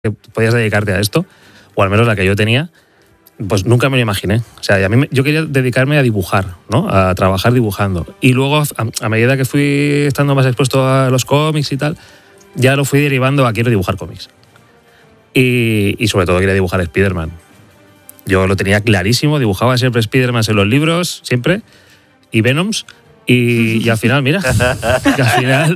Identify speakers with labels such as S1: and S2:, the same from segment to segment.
S1: que podías dedicarte a esto, o al menos la que yo tenía, pues nunca me lo imaginé. O sea, yo quería dedicarme a dibujar, ¿no? A trabajar dibujando. Y luego, a medida que fui estando más expuesto a los cómics y tal, ya lo fui derivando a quiero dibujar cómics. Y sobre todo quería dibujar Spider-Man. Yo lo tenía clarísimo, dibujaba siempre Spider-Man en los libros, siempre, y Venoms, y al final, mira, que al final,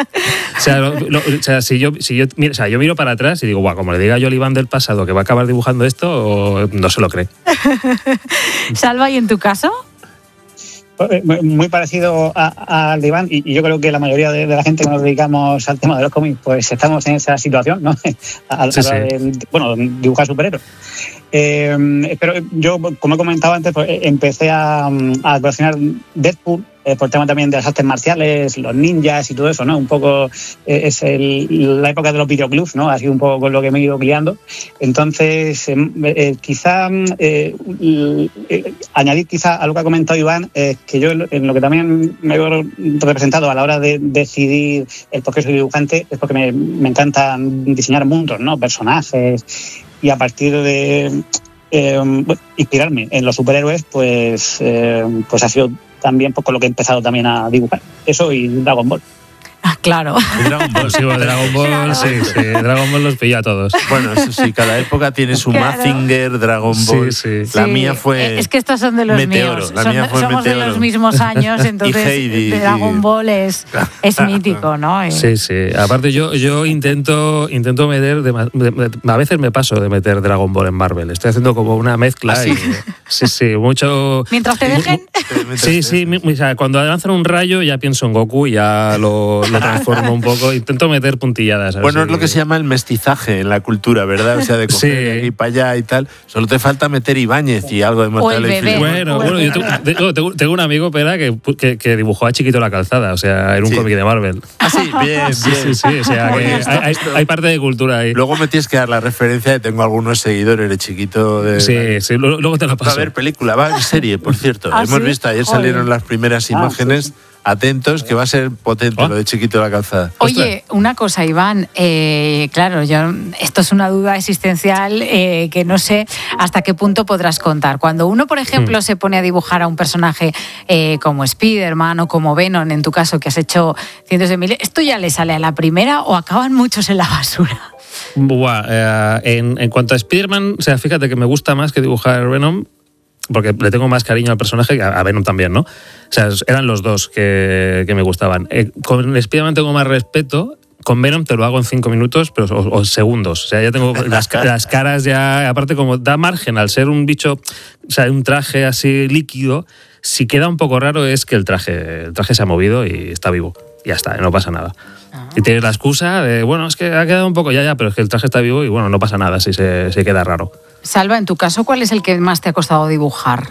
S1: yo miro para atrás y digo, guau, como le diga yo al Iván del pasado que va a acabar dibujando esto, no se lo cree.
S2: Salva, ¿y en tu caso?
S3: Muy parecido al de Iván, y yo creo que la mayoría de la gente que nos dedicamos al tema de los cómics, pues estamos en esa situación, ¿no? Dibujar superhéroes. Pero yo, como he comentado antes, pues, empecé a coleccionar Deadpool por tema también de las artes marciales, los ninjas y todo eso, ¿no? Un poco es la época de los videoclubs, ¿no? Ha sido un poco con lo que me he ido guiando. Entonces, quizá añadir quizá a lo que ha comentado Iván, que yo en lo que también me he representado a la hora de decidir el por qué soy dibujante es porque me encanta diseñar mundos, ¿no? Personajes, y a partir de inspirarme en los superhéroes, pues ha sido también con lo que he empezado también a dibujar. Eso y Dragon Ball.
S2: Ah, claro.
S1: Dragon Ball, sí, Dragon Ball, sí. Dragon Ball los pilla a todos.
S4: Bueno, eso sí, cada época tiene su Mazinger, Dragon Ball.
S1: Sí.
S4: La mía fue
S2: es que estos son de los
S4: Meteoro.
S2: míos.
S4: La mía fue
S2: somos
S4: Meteoro.
S2: de los mismos años, entonces
S4: Heidi,
S2: Dragon Ball es mítico, ¿no?
S1: Sí. Aparte yo intento meter, a veces me paso de meter Dragon Ball en Marvel. Estoy haciendo como una mezcla.
S2: ¿Ah, sí?
S1: Sí, mucho.
S2: Mientras te dejen.
S1: Sí, o sea, cuando lanzan un rayo ya pienso en Goku y ya lo transformo un poco. Intento meter puntilladas.
S4: Bueno, es lo que se llama el mestizaje en la cultura, ¿verdad? O sea, de coger de aquí para allá y tal. Solo te falta meter Ibáñez y algo de Mortal y Filemón.
S1: Bueno, yo tengo un amigo, Pera, que dibujó a Chiquito la calzada. O sea, era un cómic de Marvel.
S4: Ah, sí, bien.
S1: Sí. O sea, que hay parte de cultura ahí.
S4: Luego me tienes que dar la referencia de tengo algunos seguidores de Chiquito.
S1: Sí, luego te lo paso.
S4: Va a haber película, va a haber serie, por cierto. Hemos visto, ayer salieron las primeras imágenes. Atentos, que va a ser potente lo de Chiquito la calzada.
S2: Oye, una cosa, Iván, claro, esto es una duda existencial que no sé hasta qué punto podrás contar. Cuando uno, por ejemplo, se pone a dibujar a un personaje como Spider-Man o como Venom, en tu caso, que has hecho cientos de miles, ¿esto ya le sale a la primera o acaban muchos en la basura?
S1: En cuanto a Spider-Man, o sea, fíjate que me gusta más que dibujar Venom, porque le tengo más cariño al personaje, a Venom también, ¿no? O sea, eran los dos que me gustaban. Con Spider-Man tengo más respeto. Con Venom te lo hago en 5 minutos o segundos. O sea, ya tengo las caras ya... Aparte, como da margen al ser un bicho, o sea, un traje así líquido, si queda un poco raro es que el traje se ha movido y está vivo. Ya está, no pasa nada. Y tienes la excusa de, bueno, es que ha quedado un poco pero es que el traje está vivo y bueno, no pasa nada si se queda raro.
S2: Salva, en tu caso, ¿cuál es el que más te ha costado dibujar?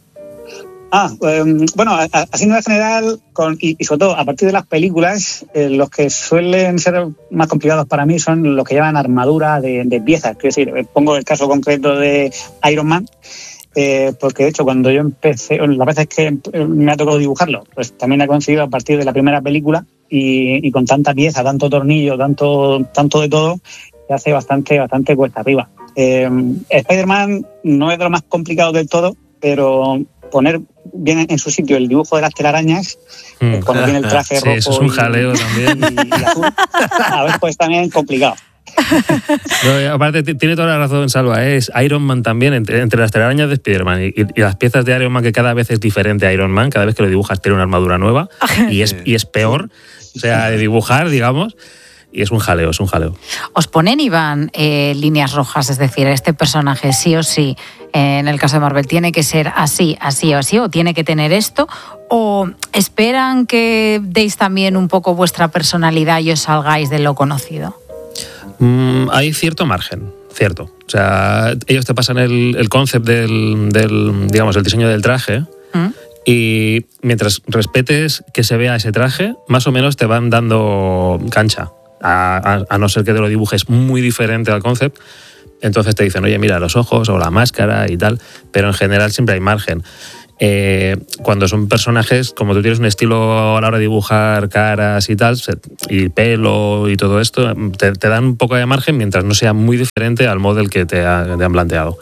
S3: Bueno, así en general, y sobre todo a partir de las películas, los que suelen ser más complicados para mí son los que llevan armadura de piezas. Quiero decir, pongo el caso concreto de Iron Man, porque de hecho cuando yo empecé, las veces que me ha tocado dibujarlo, pues también ha coincidido a partir de la primera película y con tanta pieza, tanto tornillo, tanto de todo, se hace bastante cuesta arriba. Spider-Man no es de lo más complicado del todo, pero poner bien en su sitio el dibujo de las telarañas, cuando tiene el traje rojo
S1: eso es un jaleo también.
S3: Y azul, a ver, pues también complicado.
S1: No, aparte, tiene toda la razón, Salva. Es Iron Man también, entre las telarañas de Spider-Man y las piezas de Iron Man, que cada vez es diferente a Iron Man, cada vez que lo dibujas tiene una armadura nueva y es peor, o sea, de dibujar, digamos. Y es un jaleo.
S2: ¿Os ponen, Iván, líneas rojas? Es decir, este personaje sí o sí, en el caso de Marvel, tiene que ser así o así, o tiene que tener esto, o esperan que deis también un poco vuestra personalidad y os salgáis de lo conocido?
S1: Hay cierto margen, cierto. O sea, ellos te pasan el concept del digamos, el diseño del traje. Y mientras respetes que se vea ese traje, más o menos te van dando cancha. A no ser que te lo dibujes muy diferente al concept, entonces te dicen, oye, mira los ojos o la máscara y tal, pero en general siempre hay margen. cuando son personajes, como tú tienes un estilo a la hora de dibujar caras y tal, y pelo y todo esto, te dan un poco de margen mientras no sea muy diferente al model que te han planteado.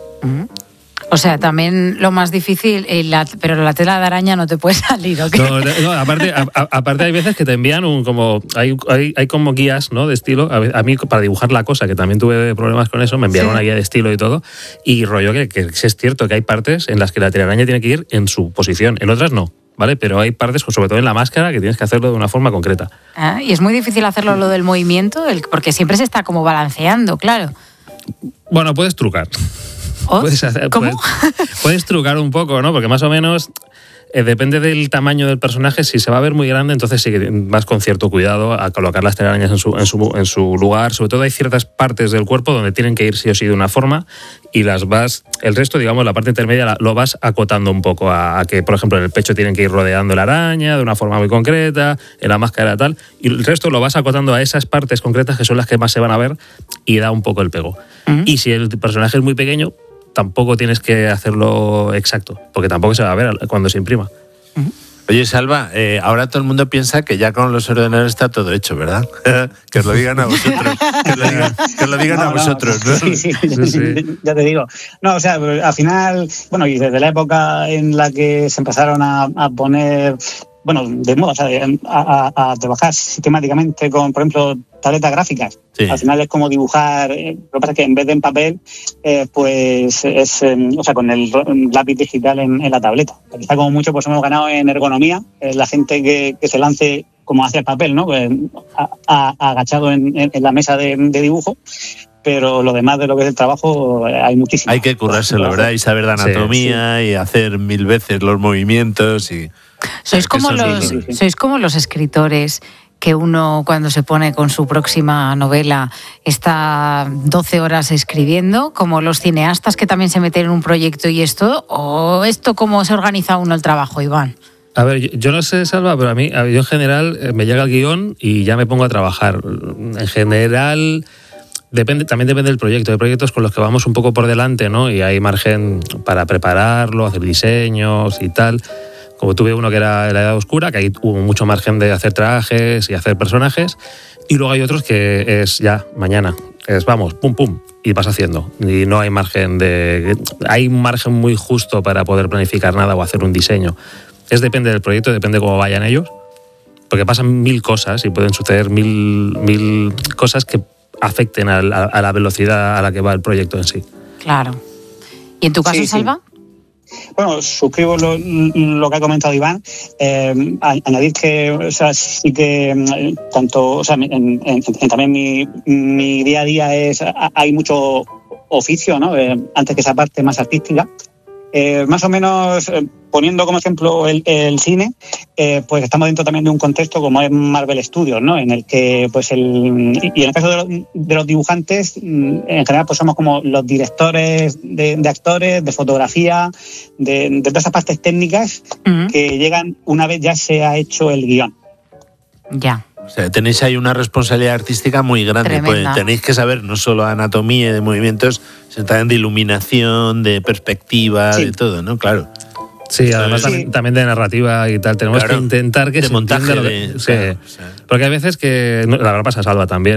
S2: O sea, también lo más difícil, pero la tela de araña no te puede salir, ¿o qué?
S1: No, aparte hay veces que te envían hay como guías, ¿no?, de estilo. A mí, para dibujar la cosa, que también tuve problemas con eso, me enviaron una guía de estilo y todo. Y rollo que es cierto que hay partes en las que la telaraña tiene que ir en su posición, en otras no, ¿vale? Pero hay partes, sobre todo en la máscara, que tienes que hacerlo de una forma concreta.
S2: Y es muy difícil hacerlo lo del movimiento, porque siempre se está como balanceando, claro.
S1: Bueno, puedes trucar.
S2: ¿Cómo?
S1: Puedes trucar un poco, ¿no? Porque más o menos depende del tamaño del personaje. Si se va a ver muy grande, entonces sí que vas con cierto cuidado a colocar las telarañas en su lugar. Sobre todo hay ciertas partes del cuerpo donde tienen que ir sí o sí de una forma y el resto, digamos, la parte intermedia lo vas acotando un poco a que, por ejemplo, en el pecho tienen que ir rodeando la araña de una forma muy concreta, en la máscara tal, y el resto lo vas acotando a esas partes concretas que son las que más se van a ver y da un poco el pego. Y si el personaje es muy pequeño, tampoco tienes que hacerlo exacto, porque tampoco se va a ver cuando se imprima.
S4: Oye, Salva, ahora todo el mundo piensa que ya con los ordenadores está todo hecho, ¿verdad? Que os lo digan a vosotros. Que os lo digan a vosotros, ¿no?
S3: Sí, ya te digo. No, o sea, al final, bueno, y desde la época en la que se empezaron a poner, bueno, de moda, o sea, a trabajar sistemáticamente con, por ejemplo, tabletas gráficas. Sí. Al final es como dibujar, lo que pasa es que en vez de en papel, pues es, o sea, con el lápiz digital en la tableta. Quizá como mucho pues hemos ganado en ergonomía, la gente que se lance como hacia el papel, ¿no? Pues, agachado en la mesa de dibujo. Pero lo demás de lo que es el trabajo hay muchísimo.
S4: Hay que currárselo, ¿verdad? Y saber de anatomía y hacer 1000 veces los movimientos y...
S2: Sois como los escritores que uno cuando se pone con su próxima novela está 12 horas escribiendo, como los cineastas que también se meten en un proyecto y esto, o esto cómo se organiza uno el trabajo, Iván.
S1: A ver, yo no sé, Salva, pero yo en general me llega el guión y ya me pongo a trabajar. En general... también depende del proyecto. Hay proyectos con los que vamos un poco por delante, ¿no? Y hay margen para prepararlo, hacer diseños y tal. Como tuve uno que era La Edad Oscura, que ahí hubo mucho margen de hacer trajes y hacer personajes. Y luego hay otros que es ya, mañana. Es vamos, pum, pum, y vas haciendo. Y no hay margen hay un margen muy justo para poder planificar nada o hacer un diseño. Depende del proyecto, depende cómo vayan ellos. Porque pasan 1000 cosas y pueden suceder mil cosas que afecten a la velocidad a la que va el proyecto en sí.
S2: Claro. ¿Y en tu caso, Salva?
S3: Bueno, suscribo lo que ha comentado Iván. Añadir que, o sea, sí que tanto, o sea, también mi día a día hay mucho oficio, ¿no? Antes que esa parte más artística. Más o menos, poniendo como ejemplo el cine, pues estamos dentro también de un contexto como es Marvel Studios, ¿no? En el que, pues y en el caso de los dibujantes, en general, pues somos como los directores de actores, de fotografía, de todas esas partes técnicas que llegan una vez ya se ha hecho el guión.
S2: Ya.
S4: O sea, tenéis ahí una responsabilidad artística muy grande. Pues tenéis que saber no solo anatomía y de movimientos, sino también de iluminación, de perspectiva, de todo, ¿no? Claro.
S1: Sí, además también de narrativa y tal. Tenemos que intentar que se entienda lo que...
S4: Claro.
S1: Porque hay veces que... La verdad pasa, Salva, también,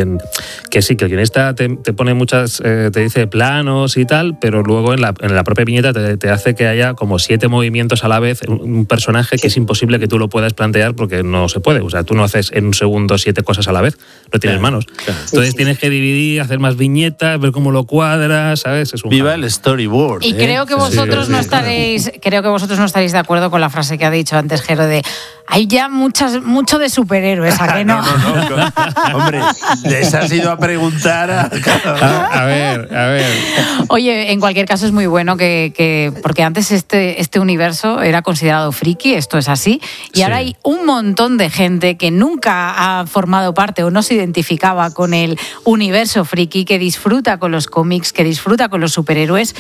S1: que sí, que el guionista te pone muchas... te dice planos y tal, pero luego en la propia viñeta te hace que haya como 7 movimientos a la vez, un personaje que es imposible que tú lo puedas plantear porque no se puede. O sea, tú no haces en un segundo 7 cosas a la vez, no tienes manos. Claro. Entonces tienes que dividir, hacer más viñetas, ver cómo lo cuadras, ¿sabes? Es
S4: Viva el storyboard.
S2: Y creo que vosotros no estaréis... Creo que vosotros no estaréis de acuerdo con la frase que ha dicho antes Jero de hay ya mucho de superhéroes, ¿a que no?
S4: No. Hombre, les has ido a preguntar
S1: a ver.
S2: Oye, en cualquier caso es muy bueno que porque antes este universo era considerado friki, esto es así, y ahora hay un montón de gente que nunca ha formado parte o no se identificaba con el universo friki, que disfruta con los cómics, que disfruta con los superhéroes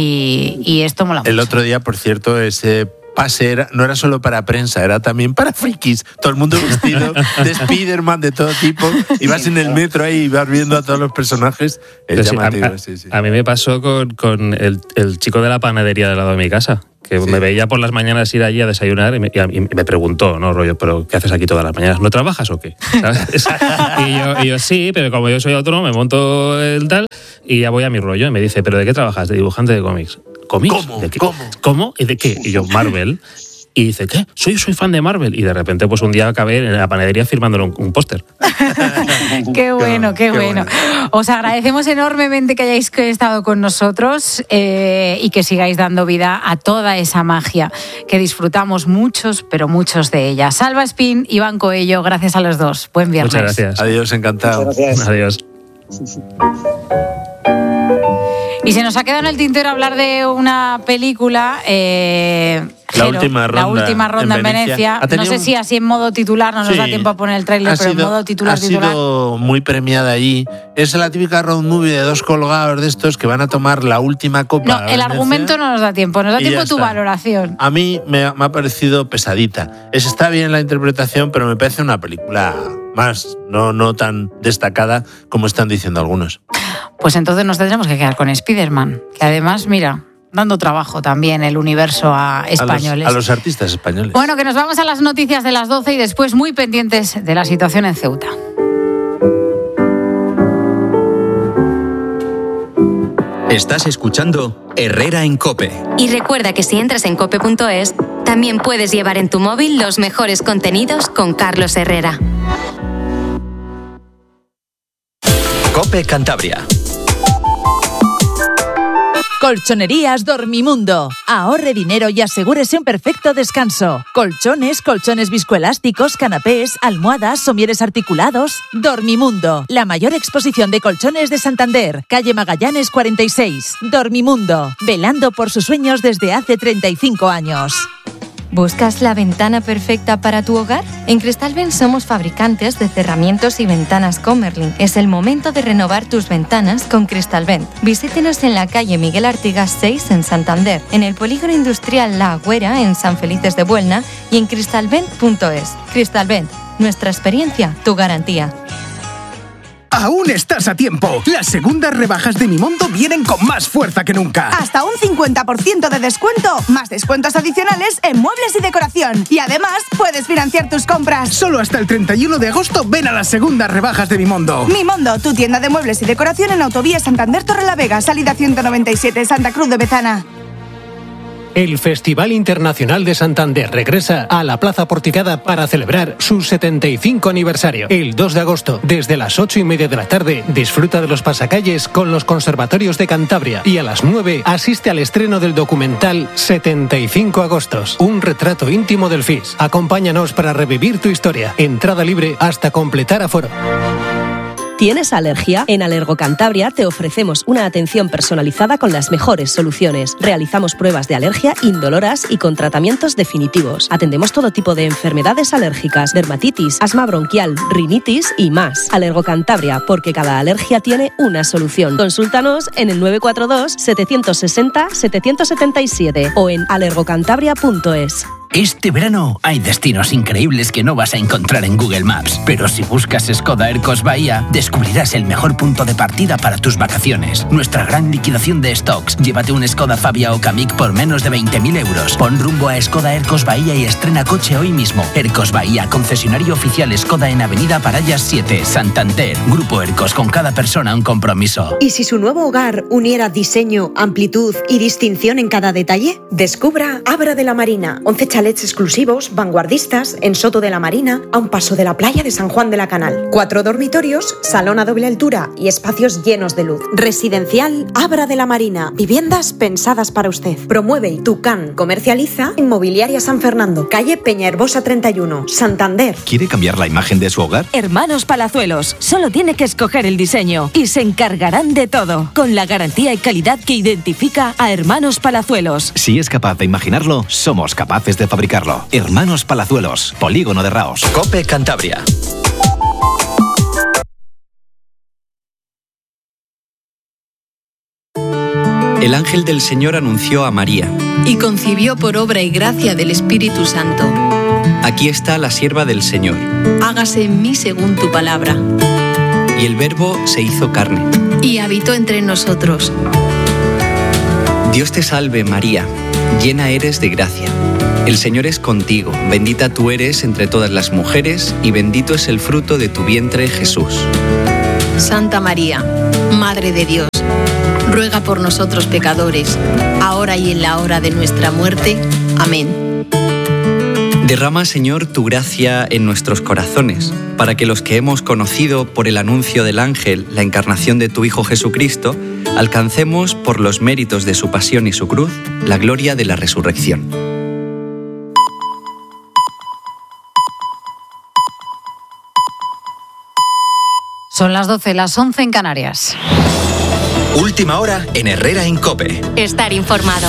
S2: y esto mola mucho.
S4: El otro día, por cierto, ese pase no era solo para prensa, era también para frikis. Todo el mundo vestido de Spiderman de todo tipo. Ibas en el metro ahí y vas viendo a todos los personajes. Es llamativo,
S1: a mí me pasó con el chico de la panadería del lado de mi casa, que me veía por las mañanas ir allí a desayunar y me preguntó, ¿no, rollo, pero ¿qué haces aquí todas las mañanas? ¿No trabajas o qué? ¿Sabes? y yo sí, pero como yo soy autónomo, me monto el tal y ya voy a mi rollo. Y me dice, ¿pero de qué trabajas? De dibujante de cómics. ¿Cómics?
S4: ¿Cómo?
S1: ¿De qué? ¿Cómo? ¿Y de qué? Y yo, Marvel. Y dice, ¿qué? Soy fan de Marvel. Y de repente, pues un día acabé en la panadería firmándole un póster.
S2: Qué bueno, qué bueno. Os agradecemos enormemente que hayáis estado con nosotros y que sigáis dando vida a toda esa magia que disfrutamos muchos, pero muchos de ella. Salva Espín, Iván Coello, gracias a los dos. Buen viernes.
S1: Muchas gracias.
S4: Adiós, encantado.
S3: Muchas gracias.
S1: Adiós.
S2: Y se nos ha quedado en el tintero hablar de una película...
S4: La última ronda
S2: en Venecia. No sé si así en modo titular, no nos da tiempo a poner el tráiler, pero en modo titular.
S4: Ha sido muy premiada allí. Es la típica road movie de dos colgados de estos que van a tomar la última copa.
S2: No, el argumento no nos da tiempo. Nos da tiempo tu valoración.
S4: A mí me ha parecido pesadita. Está bien la interpretación, pero me parece una película más, no tan destacada como están diciendo algunos.
S2: Pues entonces nos tendremos que quedar con Spider-Man, que además, mira, dando trabajo también el universo a españoles.
S4: A los artistas españoles.
S2: Bueno, que nos vamos a las noticias de las 12 y después muy pendientes de la situación en Ceuta.
S5: Estás escuchando Herrera en COPE.
S6: Y recuerda que si entras en cope.es, también puedes llevar en tu móvil los mejores contenidos con Carlos Herrera.
S5: COPE Cantabria.
S7: Colchonerías Dormimundo. Ahorre dinero y asegúrese un perfecto descanso. Colchones, colchones viscoelásticos, canapés, almohadas, somieres articulados. Dormimundo, la mayor exposición de colchones de Santander. Calle Magallanes 46. Dormimundo, velando por sus sueños desde hace 35 años.
S6: ¿Buscas la ventana perfecta para tu hogar? En Cristalvent somos fabricantes de cerramientos y ventanas Comerlin. Es el momento de renovar tus ventanas con Cristalvent. Visítenos en la calle Miguel Artigas 6 en Santander, en el polígono industrial La Agüera en San Felices de Buelna y en cristalvent.es. Cristalvent, nuestra experiencia, tu garantía.
S8: Aún estás a tiempo. Las segundas rebajas de Mimondo vienen con más fuerza que nunca.
S9: Hasta un 50% de descuento, más descuentos adicionales en muebles y decoración. Y además, puedes financiar tus compras.
S8: Solo hasta el 31 de agosto ven a las segundas rebajas de Mimondo.
S9: Mimondo, tu tienda de muebles y decoración en Autovía Santander Torrelavega, salida 197, Santa Cruz de Bezana.
S10: El Festival Internacional de Santander regresa a la Plaza Porticada para celebrar su 75 aniversario. El 2 de agosto, desde las 8:30 de la tarde, disfruta de los pasacalles con los conservatorios de Cantabria y a las 9 asiste al estreno del documental 75 Agostos, un retrato íntimo del FIS. Acompáñanos para revivir tu historia. Entrada libre hasta completar aforo.
S11: ¿Tienes alergia? En Alergo Cantabria te ofrecemos una atención personalizada con las mejores soluciones. Realizamos pruebas de alergia indoloras y con tratamientos definitivos. Atendemos todo tipo de enfermedades alérgicas, dermatitis, asma bronquial, rinitis y más. Alergo Cantabria, porque cada alergia tiene una solución. Consúltanos en el 942 760 777 o en alergocantabria.es.
S12: Este verano hay destinos increíbles que no vas a encontrar en Google Maps, pero si buscas Skoda Aircos Bahía, descubrirás el mejor punto de partida para tus vacaciones. Nuestra gran liquidación de stocks. Llévate un Skoda Fabia o Kamiq por menos de 20.000 euros. Pon rumbo a Skoda Aircos Bahía y estrena coche hoy mismo. Aircos Bahía, concesionario oficial Skoda en Avenida Parallas 7, Santander. Grupo Aircos, con cada persona un compromiso.
S13: ¿Y si su nuevo hogar uniera diseño, amplitud y distinción en cada detalle? Descubra Abra de la Marina, 11 chalets exclusivos, vanguardistas, en Soto de la Marina, a un paso de la playa de San Juan de la Canal. 4 dormitorios, salón a doble altura y espacios llenos de luz. Residencial Abra de la Marina, viviendas pensadas para usted. Promueve Tucán, comercializa Inmobiliaria San Fernando, calle Peña Herbosa 31, Santander.
S5: ¿Quiere cambiar la imagen de su hogar?
S7: Hermanos Palazuelos, solo tiene que escoger el diseño y se encargarán de todo, con la garantía y calidad que identifica a Hermanos Palazuelos.
S5: Si es capaz de imaginarlo, somos capaces de fabricarlo. Hermanos Palazuelos, Polígono de Raos. COPE Cantabria. El ángel del Señor anunció a María.
S14: Y concibió por obra y gracia del Espíritu Santo.
S5: Aquí está la sierva del Señor.
S14: Hágase en mí según tu palabra.
S5: Y el Verbo se hizo carne.
S14: Y habitó entre nosotros.
S15: Dios te salve María, llena eres de gracia. El Señor es contigo, bendita tú eres entre todas las mujeres y bendito es el fruto de tu vientre Jesús.
S14: Santa María, Madre de Dios, ruega por nosotros pecadores, ahora y en la hora de nuestra muerte. Amén.
S15: Derrama, Señor, tu gracia en nuestros corazones, para que los que hemos conocido por el anuncio del ángel la encarnación de tu Hijo Jesucristo, alcancemos por los méritos de su pasión y su cruz la gloria de la resurrección.
S2: Son las 12, las 11 en Canarias.
S5: Última hora en Herrera en COPE.
S16: Estar informado.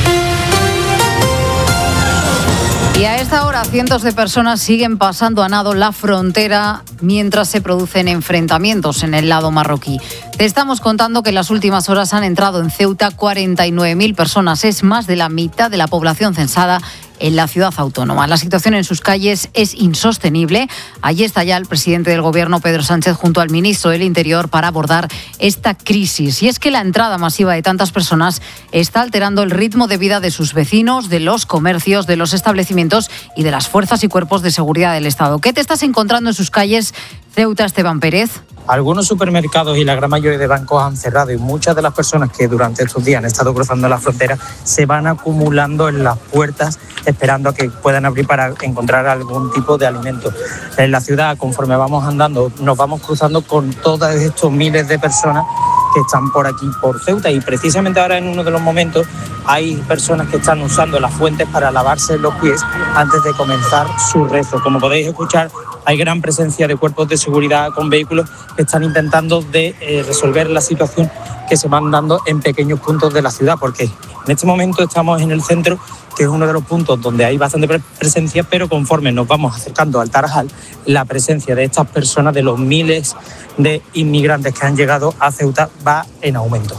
S2: Y a esta hora cientos de personas siguen pasando a nado la frontera mientras se producen enfrentamientos en el lado marroquí. Te estamos contando que en las últimas horas han entrado en Ceuta 49.000 personas. Es más de la mitad de la población censada en la ciudad autónoma. La situación en sus calles es insostenible. Allí está ya el presidente del Gobierno, Pedro Sánchez, junto al ministro del Interior para abordar esta crisis. Y es que la entrada masiva de tantas personas está alterando el ritmo de vida de sus vecinos, de los comercios, de los establecimientos y de las fuerzas y cuerpos de seguridad del Estado. ¿Qué te estás encontrando en sus calles, Ceuta, Esteban Pérez?
S17: Algunos supermercados y la gran mayoría de bancos han cerrado y muchas de las personas que durante estos días han estado cruzando la frontera se van acumulando en las puertas esperando a que puedan abrir para encontrar algún tipo de alimento. En la ciudad, conforme vamos andando, nos vamos cruzando con todos estos miles de personas que están por aquí, por Ceuta, y precisamente ahora en uno de los momentos hay personas que están usando las fuentes para lavarse los pies antes de comenzar su rezo. Como podéis escuchar, hay gran presencia de cuerpos de seguridad con vehículos que están intentando resolver la situación que se van dando en pequeños puntos de la ciudad, porque en este momento estamos en el centro, que es uno de los puntos donde hay bastante presencia, pero conforme nos vamos acercando al Tarajal, la presencia de estas personas, de los miles de inmigrantes que han llegado a Ceuta, va en aumento.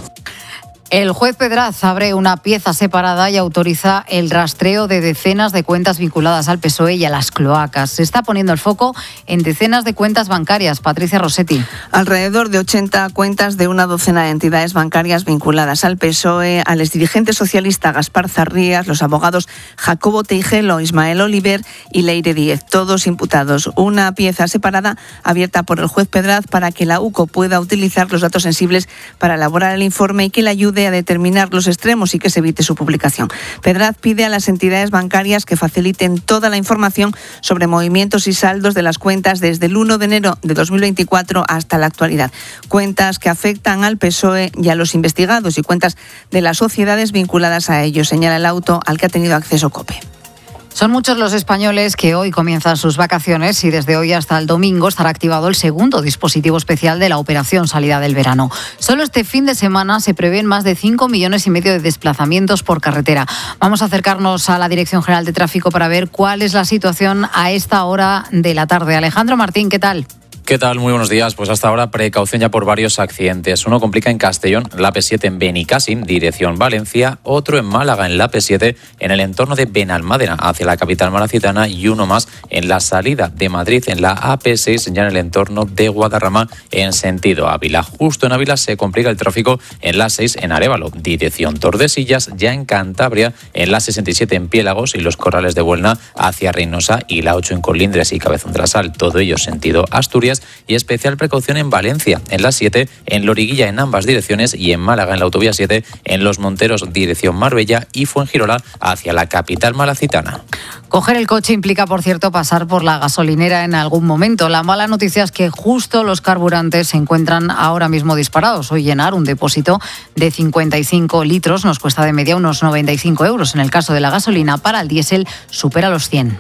S2: El juez Pedraz abre una pieza separada y autoriza el rastreo de decenas de cuentas vinculadas al PSOE y a las cloacas. Se está poniendo el foco en decenas de cuentas bancarias. Patricia Rossetti.
S18: Alrededor de 80 cuentas de una docena de entidades bancarias vinculadas al PSOE, al exdirigente socialista Gaspar Zarrías, los abogados Jacobo Teijelo, Ismael Oliver y Leire Díez, todos imputados. Una pieza separada abierta por el juez Pedraz para que la UCO pueda utilizar los datos sensibles para elaborar el informe y que le ayude a determinar los extremos y que se evite su publicación. Pedraz pide a las entidades bancarias que faciliten toda la información sobre movimientos y saldos de las cuentas desde el 1 de enero de 2024 hasta la actualidad. Cuentas que afectan al PSOE y a los investigados y cuentas de las sociedades vinculadas a ellos, señala el auto al que ha tenido acceso COPE.
S2: Son muchos los españoles que hoy comienzan sus vacaciones y desde hoy hasta el domingo estará activado el segundo dispositivo especial de la operación Salida del Verano. Solo este fin de semana se prevén más de 5,5 millones de desplazamientos por carretera. Vamos a acercarnos a la Dirección General de Tráfico para ver cuál es la situación a esta hora de la tarde. Alejandro Martín, ¿qué tal?
S19: ¿Qué tal? Muy buenos días. Pues hasta ahora precaución ya por varios accidentes. Uno complica en Castellón, la AP7 en Benicàssim, dirección Valencia. Otro en Málaga, en la AP7, en el entorno de Benalmádena, hacia la capital malacitana. Y uno más en la salida de Madrid, en la AP6, ya en el entorno de Guadarrama, en sentido Ávila. Justo en Ávila se complica el tráfico en la 6 en Arévalo, dirección Tordesillas. Ya en Cantabria, en la 67 en Piélagos y los Corrales de Buelna hacia Reynosa. Y la 8 en Colindres y Cabezón de la Sal, todo ello sentido Asturias. Y especial precaución en Valencia, en la 7, en Loriguilla en ambas direcciones y en Málaga en la autovía 7, en Los Monteros dirección Marbella y Fuengirola hacia la capital malacitana.
S2: Coger el coche implica, por cierto, pasar por la gasolinera en algún momento. La mala noticia es que justo los carburantes se encuentran ahora mismo disparados. Hoy llenar un depósito de 55 litros nos cuesta de media unos 95 euros. En el caso de la gasolina, para el diésel supera los 100.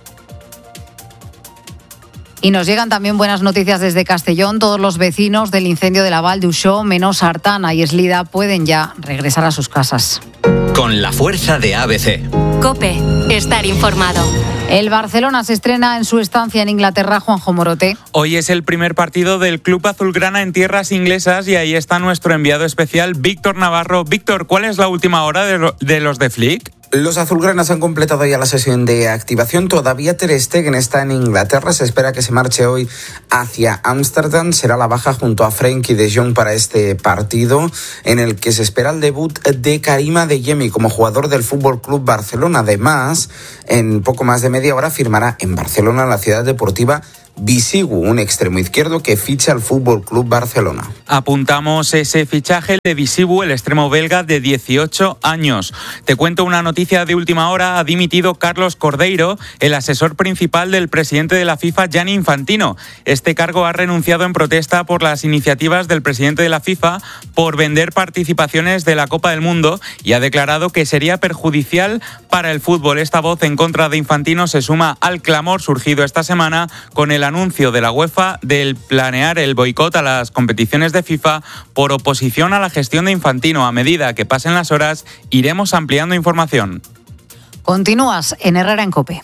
S2: Y nos llegan también buenas noticias desde Castellón. Todos los vecinos del incendio de la Val d'Uixó, menos Artana y Eslida, pueden ya regresar a sus casas.
S5: Con la fuerza de ABC.
S16: COPE. Estar informado.
S2: El Barcelona se estrena en su estancia en Inglaterra, Juanjo Morote.
S20: Hoy es el primer partido del club azulgrana en tierras inglesas y ahí está nuestro enviado especial, Víctor Navarro. Víctor, ¿cuál es la última hora de los de Flick?
S21: Los azulgranas han completado ya la sesión de activación. Todavía Ter Stegen está en Inglaterra. Se espera que se marche hoy hacia Ámsterdam. Será la baja junto a Frenkie de Jong para este partido, en el que se espera el debut de Karim Adeyemi como jugador del Fútbol Club Barcelona. Además, en poco más de media hora firmará en Barcelona la ciudad deportiva Bisigu, un extremo izquierdo que ficha al Fútbol Club Barcelona.
S20: Apuntamos ese fichaje de Bisigu, el extremo belga de 18 años. Te cuento una noticia de última hora. Ha dimitido Carlos Cordeiro, el asesor principal del presidente de la FIFA, Gianni Infantino. Este cargo ha renunciado en protesta por las iniciativas del presidente de la FIFA por vender participaciones de la Copa del Mundo y ha declarado que sería perjudicial para el fútbol. Esta voz en contra de Infantino se suma al clamor surgido esta semana con el anuncio de la UEFA del planear el boicot a las competiciones de FIFA por oposición a la gestión de Infantino. A medida que pasen las horas, iremos ampliando información.
S2: Continúas en Herrera en COPE.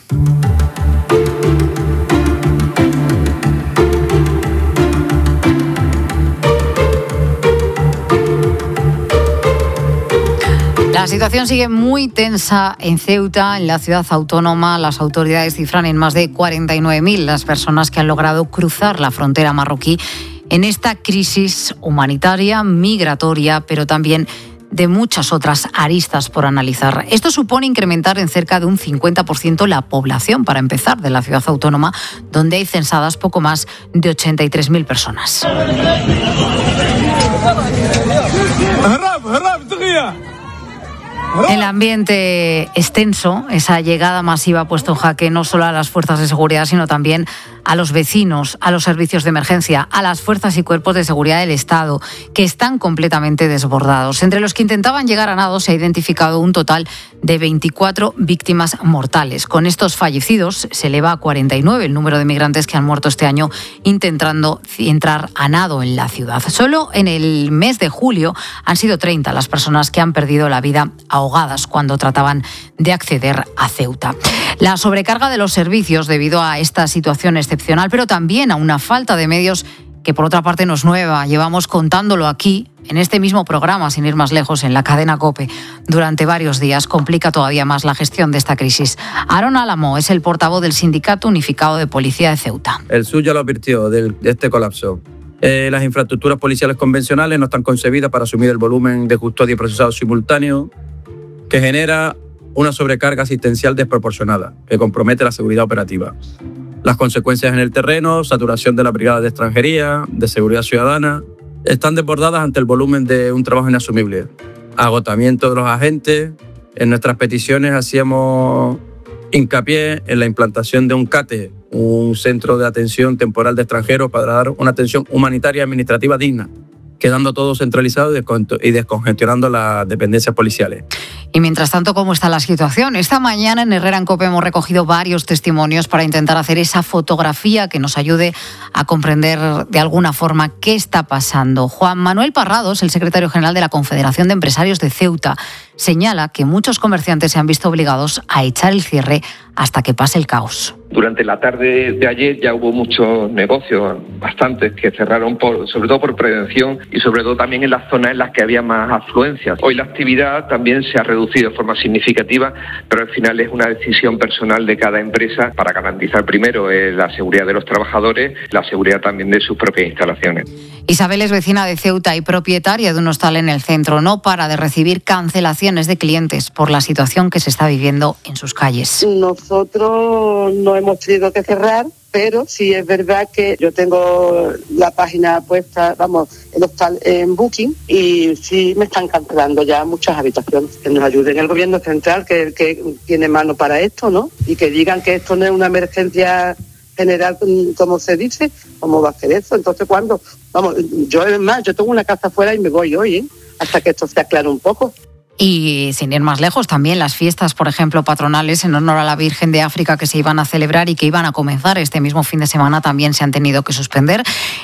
S2: La situación sigue muy tensa en Ceuta, en la ciudad autónoma. Las autoridades cifran en más de 49.000 las personas que han logrado cruzar la frontera marroquí en esta crisis humanitaria, migratoria, pero también de muchas otras aristas por analizar. Esto supone incrementar en cerca de un 50% la población, para empezar, de la ciudad autónoma, donde hay censadas poco más de 83.000 personas. El ambiente es tenso. Esa llegada masiva ha puesto en jaque no solo a las fuerzas de seguridad, sino también a los vecinos, a los servicios de emergencia, a las fuerzas y cuerpos de seguridad del Estado, que están completamente desbordados. Entre los que intentaban llegar a nado se ha identificado un total de 24 víctimas mortales. Con estos fallecidos se eleva a 49 el número de migrantes que han muerto este año intentando entrar a nado en la ciudad. Solo en el mes de julio han sido 30 las personas que han perdido la vida ahogadas cuando trataban de acceder a Ceuta. La sobrecarga de los servicios debido a esta situación excepcional, pero también a una falta de medios que por otra parte no es nueva. Llevamos contándolo aquí, en este mismo programa, sin ir más lejos, en la cadena COPE, durante varios días. Complica todavía más la gestión de esta crisis. Aaron Álamo es el portavoz del Sindicato Unificado de Policía de Ceuta.
S22: El SUS ya lo advirtió de este colapso. Las infraestructuras policiales convencionales no están concebidas para asumir el volumen de custodia y procesado simultáneo, que genera una sobrecarga asistencial desproporcionada, que compromete la seguridad operativa. Las consecuencias en el terreno, saturación de la brigada de extranjería, de seguridad ciudadana, están desbordadas ante el volumen de un trabajo inasumible. Agotamiento de los agentes. En nuestras peticiones hacíamos hincapié en la implantación de un CATE, un centro de atención temporal de extranjeros, para dar una atención humanitaria y administrativa digna, quedando todo centralizado y descongestionando las dependencias policiales.
S2: Y mientras tanto, ¿cómo está la situación? Esta mañana en Herrera en COPE hemos recogido varios testimonios para intentar hacer esa fotografía que nos ayude a comprender de alguna forma qué está pasando. Juan Manuel Parrados, el secretario general de la Confederación de Empresarios de Ceuta, señala que muchos comerciantes se han visto obligados a echar el cierre hasta que pase el caos.
S23: Durante la tarde de ayer ya hubo muchos negocios, bastantes, que cerraron sobre todo por prevención y sobre todo también en las zonas en las que había más afluencias. Hoy la actividad también se ha reducido de forma significativa, pero al final es una decisión personal de cada empresa para garantizar primero la seguridad de los trabajadores, la seguridad también de sus propias instalaciones.
S2: Isabel es vecina de Ceuta y propietaria de un hostal en el centro. No para de recibir cancelaciones de clientes por la situación que se está viviendo en sus calles.
S24: Nosotros no hemos tenido que cerrar, pero sí es verdad que yo tengo la página puesta, el hostal en Booking, y sí me están cancelando ya muchas habitaciones. Que nos ayuden el gobierno central, que tiene mano para esto, ¿no? Y que digan que esto no es una emergencia general, como se dice. ¿Cómo va a hacer eso? Entonces, ¿cuándo? Yo tengo una casa afuera y me voy hoy, hasta que esto se aclare un poco.
S2: Y sin ir más lejos, también las fiestas, por ejemplo, patronales en honor a la Virgen de África que se iban a celebrar y que iban a comenzar este mismo fin de semana también se han tenido que suspender.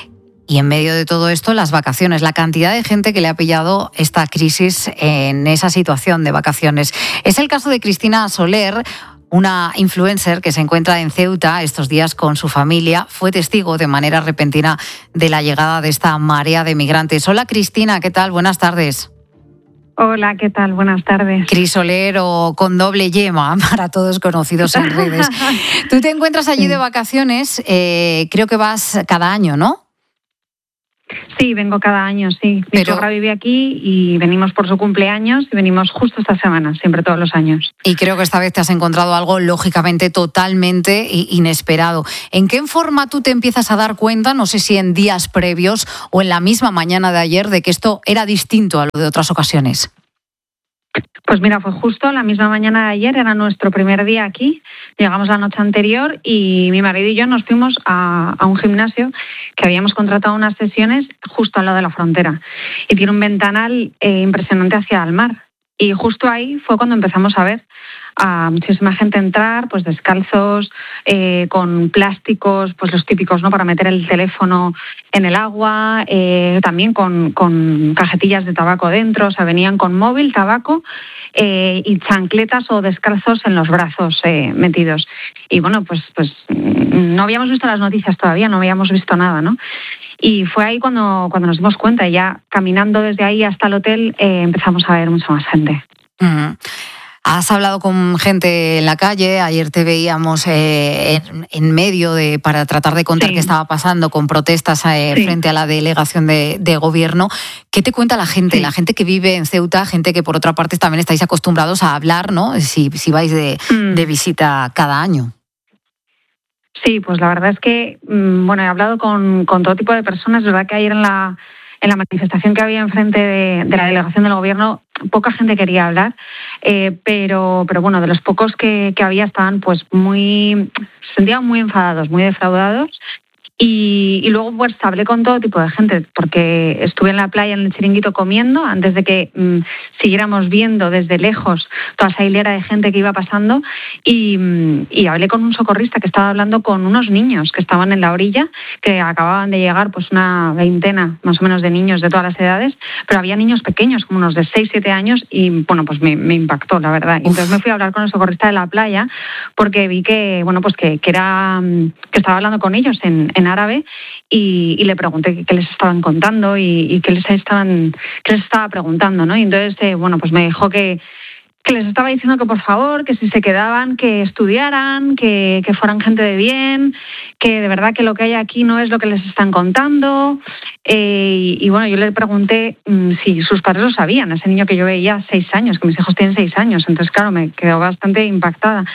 S2: Y en medio de todo esto, las vacaciones, la cantidad de gente que le ha pillado esta crisis en esa situación de vacaciones. Es el caso de Cristina Soler, una influencer que se encuentra en Ceuta estos días con su familia. Fue testigo de manera repentina de la llegada de esta marea de migrantes. Hola Cristina, ¿qué tal? Buenas tardes.
S1: Hola, ¿qué tal? Buenas tardes.
S2: Crisolero con doble yema, para todos conocidos en redes. Tú te encuentras allí de vacaciones, creo que vas cada año, ¿no?
S1: Sí, vengo cada año, sí. Mi suegra vive aquí y venimos por su cumpleaños y venimos justo esta semana, siempre todos los años.
S2: Y creo que esta vez te has encontrado algo, lógicamente, totalmente inesperado. ¿En qué forma tú te empiezas a dar cuenta, no sé si en días previos o en la misma mañana de ayer, de que esto era distinto a lo de otras ocasiones?
S1: Pues mira, fue justo la misma mañana de ayer, era nuestro primer día aquí. Llegamos la noche anterior y mi marido y yo nos fuimos a un gimnasio que habíamos contratado unas sesiones justo al lado de la frontera. Y tiene un ventanal impresionante hacia el mar. Y justo ahí fue cuando empezamos a ver a muchísima gente entrar, pues descalzos, con plásticos, pues los típicos, ¿no? Para meter el teléfono en el agua, también con cajetillas de tabaco dentro, o sea, venían con móvil, tabaco y chancletas o descalzos en los brazos metidos. Y bueno, pues no habíamos visto las noticias todavía, no habíamos visto nada, ¿no? Y fue ahí cuando nos dimos cuenta, y ya caminando desde ahí hasta el hotel empezamos a ver mucha más gente.
S2: Uh-huh. Has hablado con gente en la calle, ayer te veíamos en medio para tratar de contar qué estaba pasando con protestas frente a la delegación de gobierno. ¿Qué te cuenta la gente? La gente que vive en Ceuta, gente que por otra parte también estáis acostumbrados a hablar, ¿no? Si vais de visita cada año.
S1: Sí, pues la verdad es que, bueno, he hablado con todo tipo de personas. Es verdad que ayer en la manifestación que había enfrente de la delegación del gobierno, poca gente quería hablar, pero bueno, de los pocos que había estaban pues se sentían muy enfadados, muy defraudados. Y luego pues hablé con todo tipo de gente, porque estuve en la playa, en el Chiringuito, comiendo antes de que siguiéramos viendo desde lejos toda esa hilera de gente que iba pasando, y hablé con un socorrista que estaba hablando con unos niños que estaban en la orilla, que acababan de llegar, pues una veintena más o menos de niños de todas las edades, pero había niños pequeños, como unos de 6-7 años, y bueno, pues me impactó, la verdad. Y entonces me fui a hablar con el socorrista de la playa, porque vi que, bueno, pues que estaba hablando con ellos en árabe, y le pregunté qué les estaban contando y qué les estaba preguntando, ¿no? Y entonces, bueno, pues me dijo que les estaba diciendo que por favor, que si se quedaban, que estudiaran, que fueran gente de bien, que de verdad que lo que hay aquí no es lo que les están contando. Y bueno, yo le pregunté si sus padres lo sabían. Ese niño que yo veía 6 años, que mis hijos tienen 6 años, entonces claro, me quedó bastante impactada.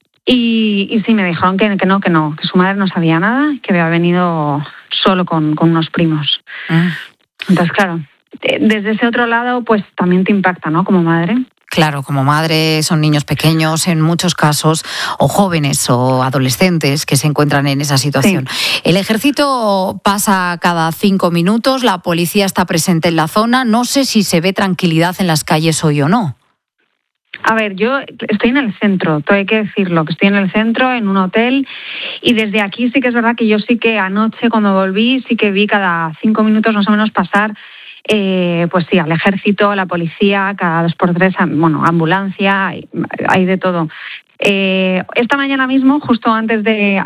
S1: Y sí, me dijeron que no, que su madre no sabía nada, que había venido solo con unos primos. Entonces, claro, desde ese otro lado, pues también te impacta, ¿no? Como madre.
S2: Claro, como madre son niños pequeños en muchos casos, o jóvenes o adolescentes que se encuentran en esa situación. Sí. El ejército pasa cada 5 minutos, la policía está presente en la zona. No sé si se ve tranquilidad en las calles hoy o no.
S1: A ver, yo estoy en el centro, todo hay que decirlo, que estoy en el centro, en un hotel, y desde aquí sí que es verdad que yo sí que anoche cuando volví sí que vi cada 5 minutos más o menos pasar, pues sí, al ejército, a la policía, cada 2x3, bueno, ambulancia, hay de todo. Esta mañana mismo, justo antes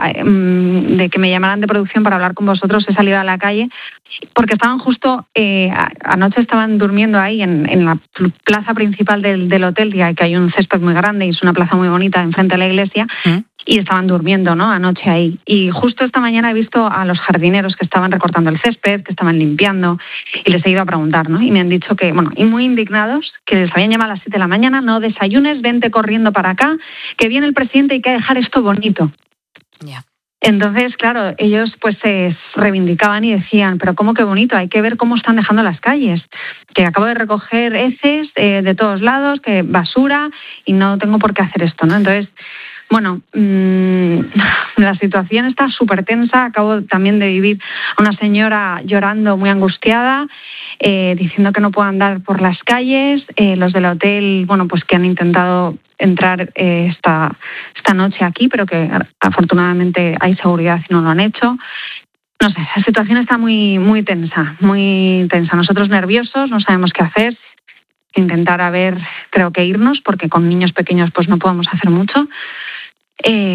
S1: de que me llamaran de producción para hablar con vosotros, he salido a la calle porque estaban justo, anoche estaban durmiendo ahí en la plaza principal del hotel, que hay un césped muy grande y es una plaza muy bonita enfrente de la iglesia, y estaban durmiendo, ¿no? Anoche ahí. Y justo esta mañana he visto a los jardineros que estaban recortando el césped, que estaban limpiando, y les he ido a preguntar, ¿no? Y me han dicho que, bueno, y muy indignados, que les habían llamado a las 7 de la mañana, no desayunes, vente corriendo para acá, que viene el presidente y hay que dejar esto bonito.
S2: Yeah.
S1: Entonces, claro, ellos pues se reivindicaban y decían, pero ¿cómo que bonito? Hay que ver cómo están dejando las calles, que acabo de recoger heces de todos lados, que basura, y no tengo por qué hacer esto, ¿no? Entonces, bueno, la situación está súper tensa. Acabo también de vivir a una señora llorando muy angustiada, diciendo que no puede andar por las calles. Los del hotel, bueno, pues que han intentado entrar esta noche aquí, pero que afortunadamente hay seguridad y no lo han hecho. No sé, la situación está muy, muy tensa, muy tensa. Nosotros nerviosos, no sabemos qué hacer. Intentar creo que irnos, porque con niños pequeños pues no podemos hacer mucho.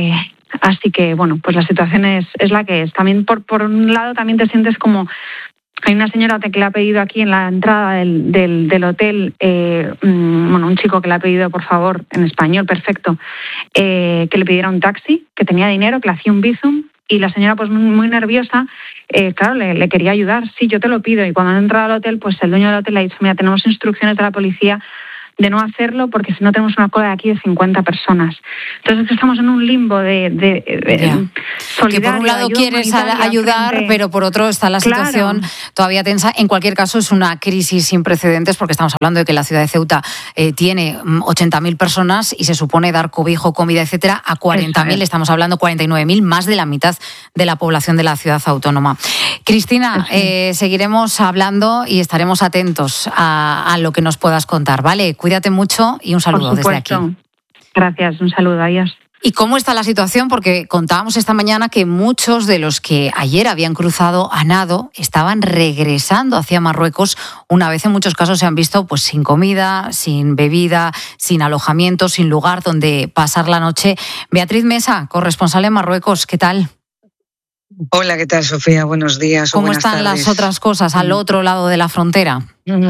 S1: Así que, bueno, pues la situación es la que es. También, por un lado, también te sientes como Hay una señora que le ha pedido aquí en la entrada del hotel, un chico que le ha pedido, por favor, en español, perfecto, que le pidiera un taxi, que tenía dinero, que le hacía un bizum, y la señora, pues muy nerviosa, claro, le quería ayudar. Sí, yo te lo pido. Y cuando han entrado al hotel, pues el dueño del hotel le ha dicho, mira, tenemos instrucciones de la policía de no hacerlo porque si no tenemos una cola de aquí de 50 personas. Entonces estamos en un limbo de
S2: que por un lado quieres ayudar, pero por otro está la situación todavía tensa. En cualquier caso es una crisis sin precedentes porque estamos hablando de que la ciudad de Ceuta tiene 80.000 personas y se supone dar cobijo, comida, etcétera, a 40.000. Estamos hablando 49.000, más de la mitad de la población de la ciudad autónoma. Cristina, seguiremos hablando y estaremos atentos a lo que nos puedas contar, ¿vale? Cuídate mucho y un saludo desde aquí.
S1: Gracias, un saludo, adiós.
S2: ¿Y cómo está la situación? Porque contábamos esta mañana que muchos de los que ayer habían cruzado a nado estaban regresando hacia Marruecos. Una vez en muchos casos se han visto pues sin comida, sin bebida, sin alojamiento, sin lugar donde pasar la noche. Beatriz Mesa, corresponsal en Marruecos, ¿qué tal?
S3: Hola, ¿qué tal, Sofía? Buenos días.
S2: ¿Cómo están las otras cosas al otro lado de la frontera?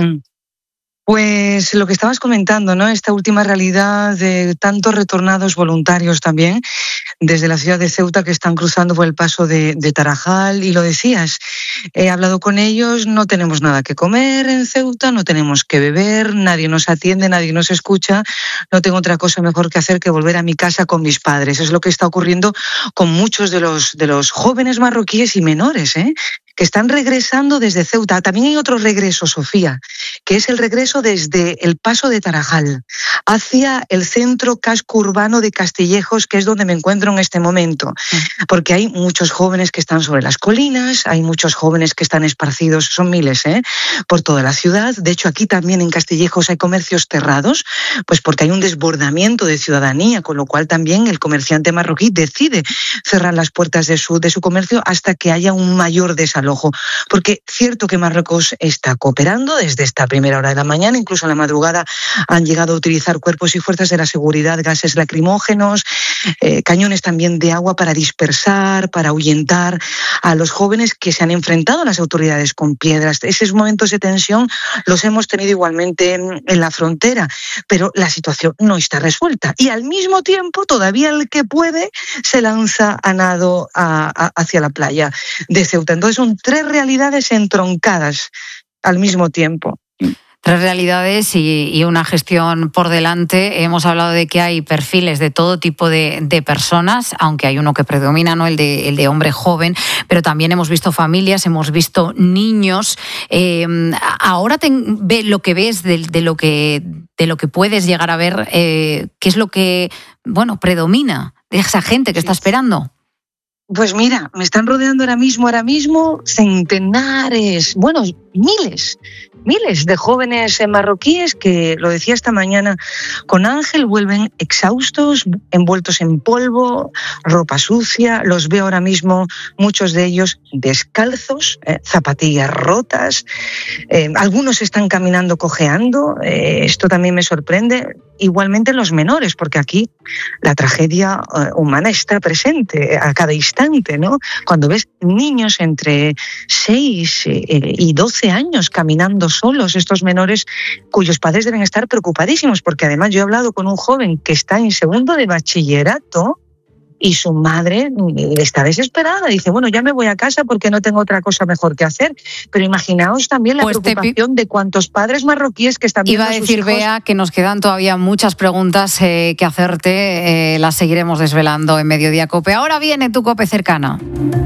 S3: Pues lo que estabas comentando, ¿no? Esta última realidad de tantos retornados voluntarios también desde la ciudad de Ceuta que están cruzando por el paso de Tarajal, y lo decías, he hablado con ellos, no tenemos nada que comer en Ceuta, no tenemos que beber, nadie nos atiende, nadie nos escucha, no tengo otra cosa mejor que hacer que volver a mi casa con mis padres. Es lo que está ocurriendo con muchos de los jóvenes marroquíes y menores, que están regresando desde Ceuta. También hay otro regreso, Sofía, que es el regreso desde el paso de Tarajal hacia el centro casco urbano de Castillejos, que es donde me encuentro en este momento, porque hay muchos jóvenes que están sobre las colinas, hay muchos jóvenes que están esparcidos, son miles, por toda la ciudad. De hecho, aquí también en Castillejos hay comercios cerrados, pues porque hay un desbordamiento de ciudadanía, con lo cual también el comerciante marroquí decide cerrar las puertas de su comercio hasta que haya un mayor desalojo. Porque cierto que Marruecos está cooperando desde esta primera hora de la mañana, incluso en la madrugada han llegado a utilizar cuerpos y fuerzas de la seguridad, gases lacrimógenos, cañones también de agua para dispersar, para ahuyentar a los jóvenes que se han enfrentado a las autoridades con piedras. Esos momentos de tensión los hemos tenido igualmente en la frontera, pero la situación no está resuelta. Y al mismo tiempo, todavía el que puede se lanza a nado hacia la playa de Ceuta. Entonces son tres realidades entroncadas al mismo tiempo.
S2: Tres realidades y una gestión por delante. Hemos hablado de que hay perfiles de todo tipo de personas, aunque hay uno que predomina, ¿no? El de hombre joven, pero también hemos visto familias, hemos visto niños. Ahora lo que ves de lo que puedes llegar a ver, ¿qué es lo que predomina de esa gente que está esperando?
S3: Pues mira, me están rodeando ahora mismo centenares, miles de jóvenes marroquíes que, lo decía esta mañana con Ángel, vuelven exhaustos, envueltos en polvo, ropa sucia. Los veo ahora mismo, muchos de ellos descalzos, zapatillas rotas. Algunos están caminando cojeando. Esto también me sorprende. Igualmente los menores, porque aquí la tragedia humana está presente a cada instante, ¿no? Cuando ves niños entre 6 y 12 años caminando solos, estos menores cuyos padres deben estar preocupadísimos, porque además yo he hablado con un joven que está en segundo de bachillerato y su madre está desesperada. Dice, ya me voy a casa porque no tengo otra cosa mejor que hacer. Pero imaginaos también la preocupación de cuántos padres marroquíes que están viendo
S2: a sus hijos. Iba a decir, Bea, que nos quedan todavía muchas preguntas que hacerte. Las seguiremos desvelando en Mediodía COPE. Ahora viene tu COPE cercana.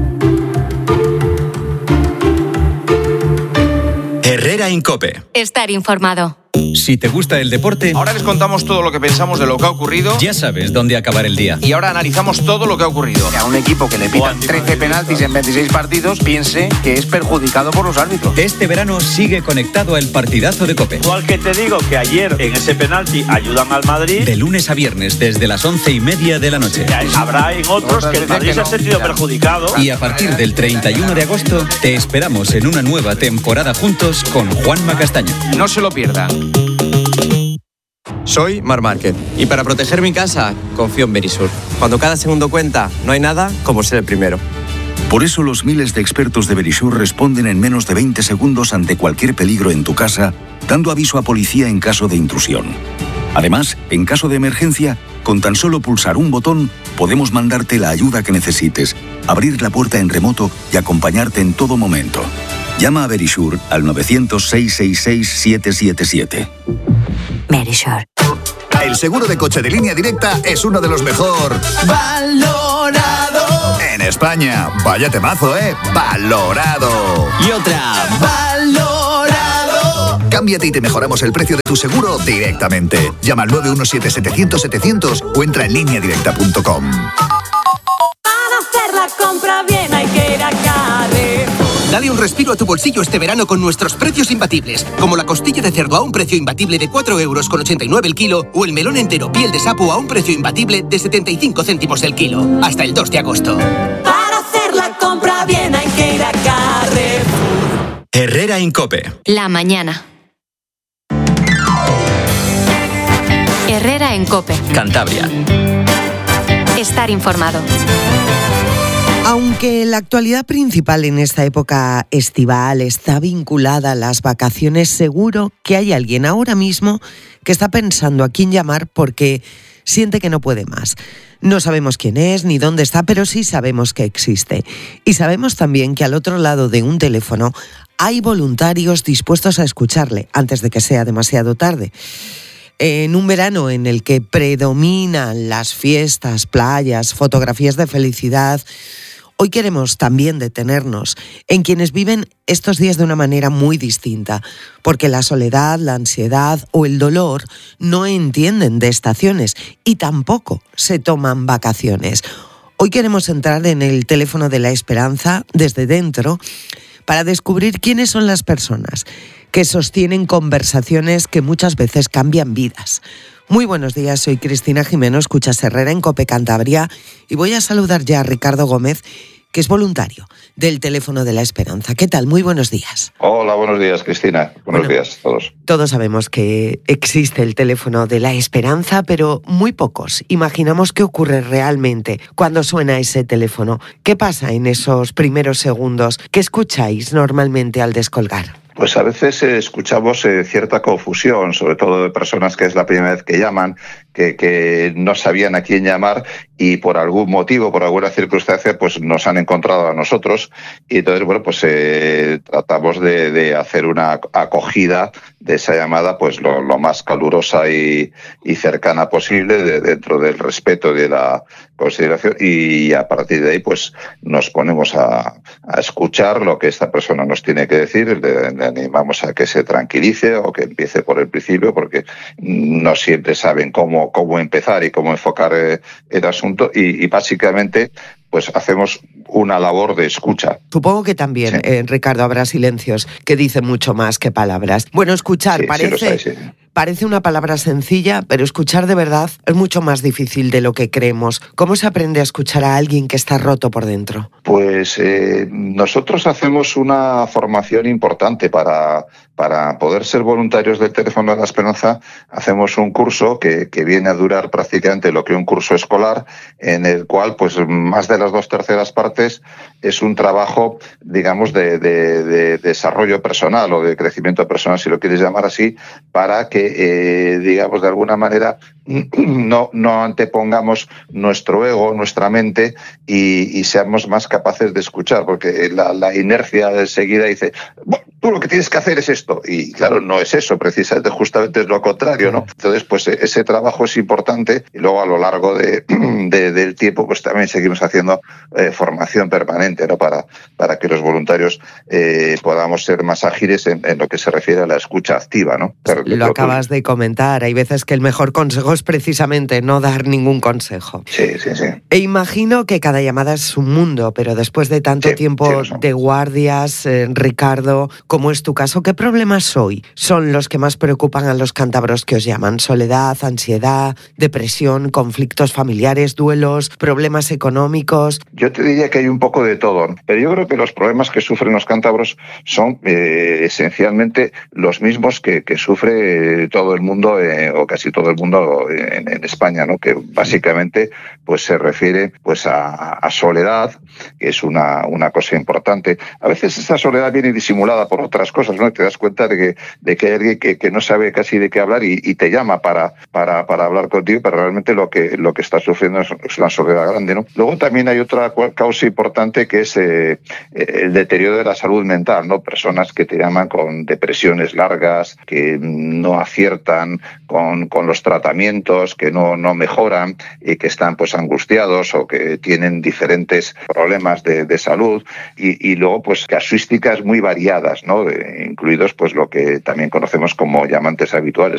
S5: Herrera Incope.
S16: Estar informado.
S5: Si te gusta el deporte,
S4: ahora les contamos todo lo que pensamos de lo que ha ocurrido.
S5: Ya sabes dónde acabar el día.
S4: Y ahora analizamos todo lo que ha ocurrido.
S6: Que a un equipo que le pitan 13 penaltis en 26 partidos piense que es perjudicado por los árbitros.
S5: Este verano sigue conectado al partidazo de COPE.
S8: Igual que te digo que ayer en ese penalti ayudan al Madrid.
S5: De lunes a viernes desde las 11:30 de la noche.
S8: Habrá en otros que el Madrid se ha sentido perjudicado.
S5: Y a partir del 31 de agosto te esperamos en una nueva temporada juntos con Juanma Castaño.
S4: No se lo pierdan.
S25: Soy Marc Márquez y para proteger mi casa confío en Berisur. Cuando cada segundo cuenta, no hay nada como ser el primero.
S9: Por eso los miles de expertos de Verisure responden en menos de 20 segundos ante cualquier peligro en tu casa, dando aviso a policía en caso de intrusión. Además, en caso de emergencia, con tan solo pulsar un botón, podemos mandarte la ayuda que necesites, abrir la puerta en remoto y acompañarte en todo momento. Llama a Verisure al 900-666-777.
S10: Verisure.
S11: El seguro de coche de Línea Directa es uno de los mejor
S10: valorado
S11: en España. Vaya temazo, ¿eh? Valorado.
S10: Y otra, valorado.
S11: Cámbiate y te mejoramos el precio de tu seguro directamente. Llama al 917-700-700 o entra en lineadirecta.com.
S10: Para hacer la compra bien hay que ir a Carrefour.
S12: Dale un respiro a tu bolsillo este verano con nuestros precios imbatibles, como la costilla de cerdo a un precio imbatible de 4,89 € el kilo o el melón entero piel de sapo a un precio imbatible de 75 céntimos el kilo. Hasta el 2 de agosto.
S10: Para hacer la compra bien hay que ir a Carrefour.
S5: Herrera Incope.
S16: La mañana. Herrera en COPE.
S5: Cantabria.
S16: Estar informado.
S13: Aunque la actualidad principal en esta época estival está vinculada a las vacaciones, seguro que hay alguien ahora mismo que está pensando a quién llamar porque siente que no puede más. No sabemos quién es ni dónde está, pero sí sabemos que existe. Y sabemos también que al otro lado de un teléfono hay voluntarios dispuestos a escucharle antes de que sea demasiado tarde. En un verano en el que predominan las fiestas, playas, fotografías de felicidad, hoy queremos también detenernos en quienes viven estos días de una manera muy distinta, porque la soledad, la ansiedad o el dolor no entienden de estaciones y tampoco se toman vacaciones. Hoy queremos entrar en el teléfono de la esperanza desde dentro para descubrir quiénes son las personas que sostienen conversaciones que muchas veces cambian vidas. Muy buenos días, soy Cristina Jimeno, escuchas Herrera en COPE Cantabria y voy a saludar ya a Ricardo Gómez, que es voluntario del Teléfono de la Esperanza. ¿Qué tal? Muy buenos días.
S26: Hola, buenos días, Cristina. Buenos días a todos.
S13: Todos sabemos que existe el Teléfono de la Esperanza, pero muy pocos imaginamos qué ocurre realmente cuando suena ese teléfono. ¿Qué pasa en esos primeros segundos? ¿Qué escucháis normalmente al descolgar?
S26: Pues a veces escuchamos cierta confusión, sobre todo de personas que es la primera vez que llaman, que no sabían a quién llamar y por algún motivo, por alguna circunstancia, pues nos han encontrado a nosotros y entonces, bueno, pues tratamos de hacer una acogida de esa llamada pues lo más calurosa y cercana posible dentro del respeto de la consideración y a partir de ahí pues nos ponemos a escuchar lo que esta persona nos tiene que decir, le animamos a que se tranquilice o que empiece por el principio porque no siempre saben cómo empezar y cómo enfocar el asunto y básicamente pues hacemos una labor de escucha.
S13: Supongo que también, sí. Ricardo, habrá silencios que dicen mucho más que palabras. Bueno, escuchar sí, parece una palabra sencilla, pero escuchar de verdad es mucho más difícil de lo que creemos. ¿Cómo se aprende a escuchar a alguien que está roto por dentro?
S26: Pues nosotros hacemos una formación importante para poder ser voluntarios del Teléfono de la Esperanza. Hacemos un curso que viene a durar prácticamente lo que un curso escolar, en el cual pues más de las 2/3 partes es un trabajo, digamos, de desarrollo personal o de crecimiento personal, si lo quieres llamar así, para que, digamos, de alguna manera no antepongamos nuestro ego, nuestra mente y seamos más capaces de escuchar, porque la inercia de enseguida dice, bueno, tú lo que tienes que hacer es esto. Y claro, no es eso, precisamente, justamente es lo contrario, ¿no? Entonces, pues ese trabajo es importante y luego a lo largo del tiempo, pues también seguimos haciendo formación permanente, ¿no? Para que los voluntarios podamos ser más ágiles en lo que se refiere a la escucha activa, ¿no?
S13: Lo acabas de comentar, hay veces que el mejor consejo es precisamente no dar ningún consejo.
S26: Sí.
S13: E imagino que cada llamada es un mundo, pero después de tanto tiempo de guardias, Ricardo, como es tu caso, ¿qué problemas hoy son los que más preocupan a los cántabros que os llaman? Soledad, ansiedad, depresión, conflictos familiares, duelos, problemas económicos.
S26: Yo te diría que hay un poco de todo, pero yo creo que los problemas que sufren los cántabros son esencialmente los mismos que sufre todo el mundo o casi todo el mundo en España, ¿no? Que básicamente pues se refiere pues a soledad, que es una cosa importante. A veces esta soledad viene disimulada por otras cosas, ¿no? Te das cuenta de que hay alguien que no sabe casi de qué hablar y te llama para hablar contigo, pero realmente lo que está sufriendo es una soledad grande, ¿no? Luego también hay otra causa importante que es el deterioro de la salud mental, ¿no? Personas que te llaman con depresiones largas, que no aciertan con los tratamientos, que no mejoran y que están pues angustiados o que tienen diferentes problemas de salud y luego pues casuísticas muy variadas, ¿no? Incluidos pues lo que también conocemos como llamantes habituales,